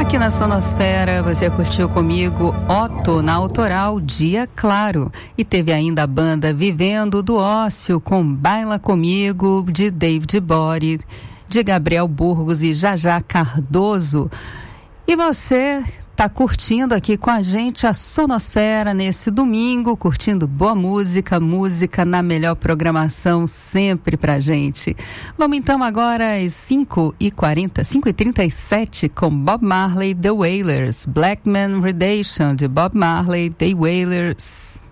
Aqui na Sonosfera você curtiu comigo Otto na autoral Dia Claro, e teve ainda a banda Vivendo do Ócio com Baila Comigo de David Bowie, de Gabriel Burgos e Jajá Cardoso. E você tá curtindo aqui com a gente a Sonosfera nesse domingo, curtindo boa música, música na melhor programação sempre pra gente. Vamos então agora às 5h37 com Bob Marley, The Wailers, Black Man Redemption de Bob Marley, The Wailers.